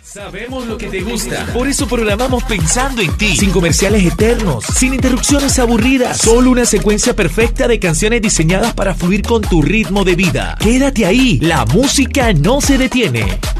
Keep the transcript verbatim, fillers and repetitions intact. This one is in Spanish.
Sabemos lo que te gusta, por eso programamos pensando en ti. Sin comerciales eternos, sin interrupciones aburridas, solo una secuencia perfecta de canciones diseñadas para fluir con tu ritmo de vida. Quédate ahí, la música no se detiene.